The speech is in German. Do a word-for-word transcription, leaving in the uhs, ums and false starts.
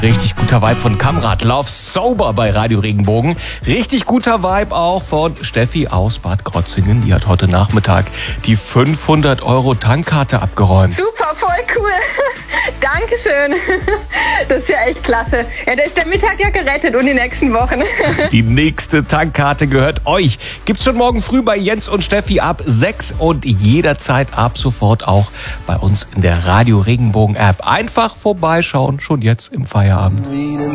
Richtig guter Vibe von Kamrat, Love Sober bei Radio Regenbogen. Richtig guter Vibe auch von Steffi aus Bad Krotzingen. Die hat heute Nachmittag die fünfhundert Euro Tankkarte abgeräumt. Super, voll cool. Dankeschön. Das ist ja echt klasse. Ja, da ist der Mittag ja gerettet und die nächsten Wochen. Die nächste Tankkarte gehört euch. Gibt's schon morgen früh bei Jens und Steffi ab sechs und jederzeit ab sofort auch bei uns in der Radio Regenbogen App. Einfach vorbeischauen, schon jetzt im Feierabend.